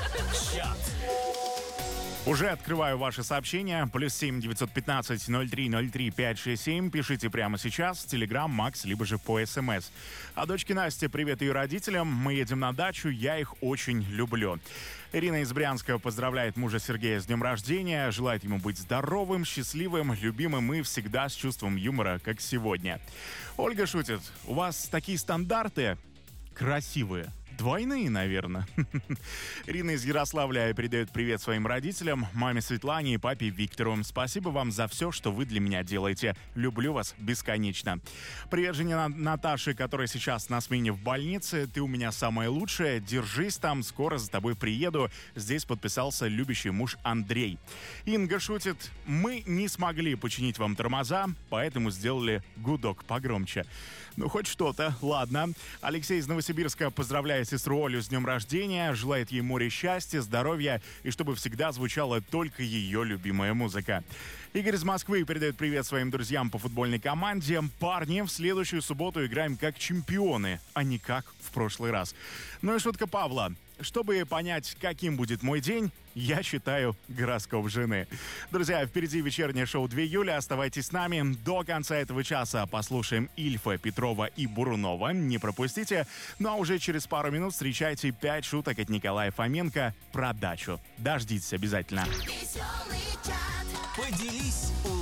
Чат. Уже открываю ваши сообщения. +7 915 03 03 567. Пишите прямо сейчас в Telegram, Макс, либо же по СМС. А дочке Насте привет ее родителям. Мы едем на дачу, я их очень люблю. Ирина из Брянска поздравляет мужа Сергея с днем рождения. Желает ему быть здоровым, счастливым, любимым и всегда с чувством юмора, как сегодня. Ольга шутит. У вас такие стандарты красивые. Двойные, наверное. Ирина из Ярославля передает привет своим родителям, маме Светлане и папе Виктору. Спасибо вам за все, что вы для меня делаете. Люблю вас бесконечно. Привет жене Наташи, которая сейчас на смене в больнице. Ты у меня самая лучшая. Держись там, скоро за тобой приеду. Здесь подписался любящий муж Андрей. Инга шутит. Мы не смогли починить вам тормоза, поэтому сделали гудок погромче. Ну, хоть что-то, ладно. Алексей из Новосибирска поздравляет сестру Олю с днем рождения, желает ей море счастья, здоровья и чтобы всегда звучала только ее любимая музыка. Игорь из Москвы передает привет своим друзьям по футбольной команде. Парни, в следующую субботу играем как чемпионы, а не как в прошлый раз. Ну и шутка Павла. Чтобы понять, каким будет мой день, я читаю гороскоп жены. Друзья, впереди вечернее шоу 2 июля. Оставайтесь с нами. До конца этого часа послушаем Ильфа, Петрова и Бурунова. Не пропустите. Ну а уже через пару минут встречайте 5 шуток от Николая Фоменко про дачу. Дождитесь обязательно. Поделись